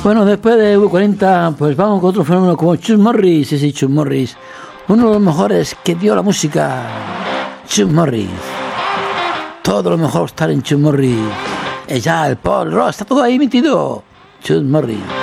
Bueno, después de V40, pues vamos con otro fenómeno como Chuck Morris. Sí, Chuck Morris. Uno de los mejores que dio la música. Chuck Morris. Todo lo mejor está en Chuck Morris. Ella, el Paul Ross, está todo ahí metido. Chuck Morris.